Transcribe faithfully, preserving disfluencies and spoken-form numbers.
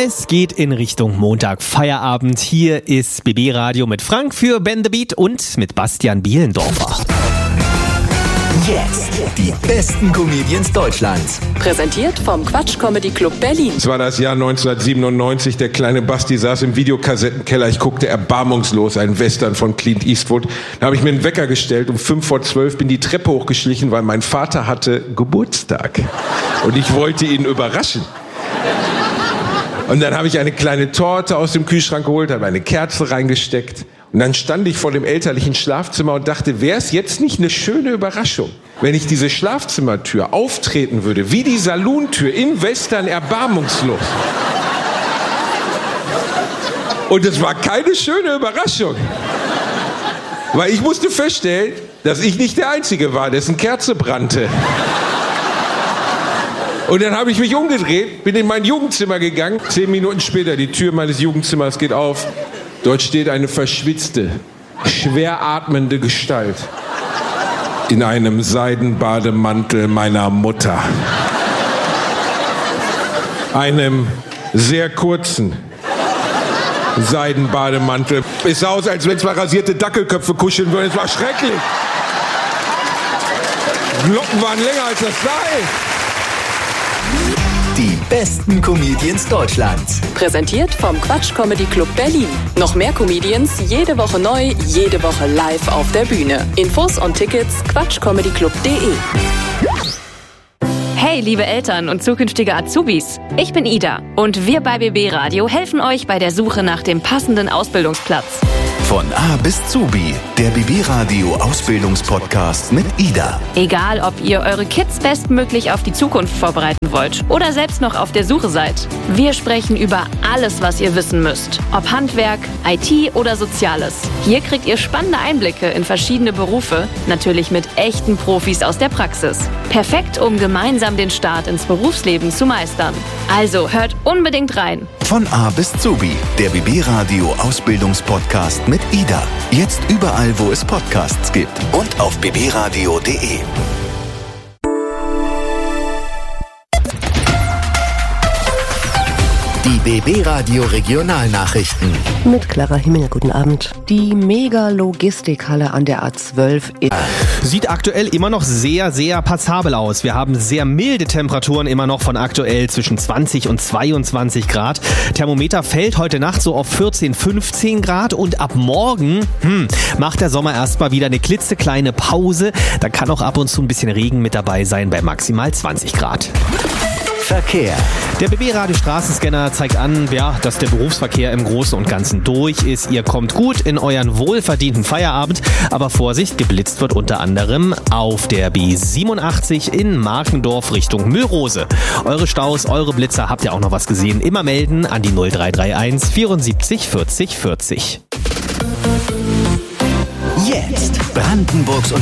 Es geht in Richtung Montag Feierabend. Hier ist B B Radio mit Frank für Ben the Beat und mit Bastian Bielendorfer. Jetzt die besten Comedians Deutschlands. Präsentiert vom Quatsch Comedy Club Berlin. Es war das Jahr neunzehnhundertsiebenundneunzig. Der kleine Basti saß im Videokassettenkeller. Ich guckte erbarmungslos einen Western von Clint Eastwood. Da habe ich mir einen Wecker gestellt. Um fünf vor zwölf bin die Treppe hochgeschlichen, weil mein Vater hatte Geburtstag. Und ich wollte ihn überraschen. Und dann habe ich eine kleine Torte aus dem Kühlschrank geholt, habe eine Kerze reingesteckt. Und dann stand ich vor dem elterlichen Schlafzimmer und dachte, wäre es jetzt nicht eine schöne Überraschung, wenn ich diese Schlafzimmertür auftreten würde, wie die Salontür im Western erbarmungslos. Und es war keine schöne Überraschung. Weil ich musste feststellen, dass ich nicht der Einzige war, dessen Kerze brannte. Und dann habe ich mich umgedreht, bin in mein Jugendzimmer gegangen. Zehn Minuten später, die Tür meines Jugendzimmers geht auf. Dort steht eine verschwitzte, schwer atmende Gestalt in einem Seidenbademantel meiner Mutter. Einem sehr kurzen Seidenbademantel. Es sah aus, als wenn zwei rasierte Dackelköpfe kuscheln würden. Es war schrecklich. Glocken waren länger als das Seil. Die besten Comedians Deutschlands. Präsentiert vom Quatsch Comedy Club Berlin. Noch mehr Comedians, jede Woche neu, jede Woche live auf der Bühne. Infos und Tickets quatsch comedy club punkt de. Hey, liebe Eltern und zukünftige Azubis. Ich bin Ida und wir bei B B Radio helfen euch bei der Suche nach dem passenden Ausbildungsplatz. Von A bis Zubi, der B B Radio Ausbildungspodcast mit Ida. Egal, ob ihr eure Kids bestmöglich auf die Zukunft vorbereiten wollt oder selbst noch auf der Suche seid. Wir sprechen über alles, was ihr wissen müsst. Ob Handwerk, I T oder Soziales. Hier kriegt ihr spannende Einblicke in verschiedene Berufe, natürlich mit echten Profis aus der Praxis. Perfekt, um gemeinsam den Start ins Berufsleben zu meistern. Also hört unbedingt rein. Von A bis Zubi, der B B Radio Ausbildungspodcast mit Ida. Jetzt überall, wo es Podcasts gibt und auf b b radio punkt de. Die B B Radio Regionalnachrichten. Mit Clara Himmel, guten Abend. Die Mega-Logistikhalle an der A zwölf sieht aktuell immer noch sehr, sehr passabel aus. Wir haben sehr milde Temperaturen immer noch von aktuell zwischen zwanzig und zweiundzwanzig Grad. Thermometer fällt heute Nacht so auf vierzehn, fünfzehn Grad und ab morgen hm, macht der Sommer erstmal wieder eine klitzekleine Pause. Da kann auch ab und zu ein bisschen Regen mit dabei sein bei maximal zwanzig Grad. Verkehr. Der B B-Radio Straßenscanner zeigt an, ja, dass der Berufsverkehr im Großen und Ganzen durch ist. Ihr kommt gut in euren wohlverdienten Feierabend, aber Vorsicht, geblitzt wird unter anderem auf der B siebenundachtzig in Markendorf Richtung Müllrose. Eure Staus, eure Blitzer, habt ihr auch noch was gesehen? Immer melden an die null drei drei eins vierundsiebzig vierzig vierzig. Jetzt Brandenburgs und